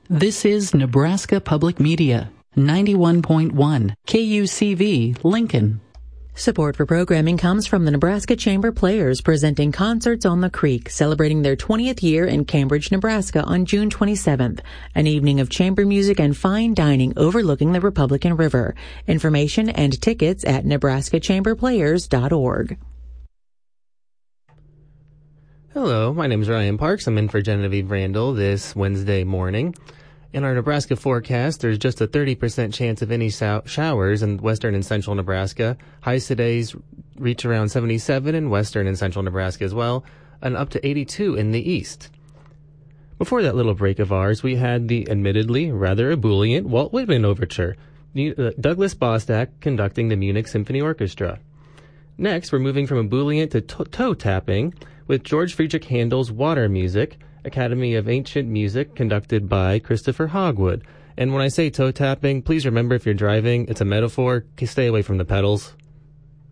This is Nebraska Public Media, 91.1 KUCV, Lincoln. Support for programming comes from the Nebraska Chamber Players, presenting Concerts on the Creek, celebrating their 20th year in Cambridge, Nebraska on June 27th. An evening of chamber music and fine dining overlooking the Republican River. Information and tickets at nebraskachamberplayers.org. Hello, my name is Ryan Parks. I'm in for Genevieve Randall this Wednesday morning. In our Nebraska forecast, there's just a 30% chance of any showers in western and central Nebraska. Highs today's reach around 77 in western and central Nebraska as well, and up to 82 in the east. Before that little break of ours, we had the admittedly rather ebullient Walt Whitman Overture, Douglas Bostak conducting the Munich Symphony Orchestra. Next, we're moving from ebullient to toe tapping with George Friedrich Handel's Water Music, Academy of Ancient Music, conducted by Christopher Hogwood. And when I say toe tapping, please remember if you're driving, it's a metaphor. Stay away from the pedals.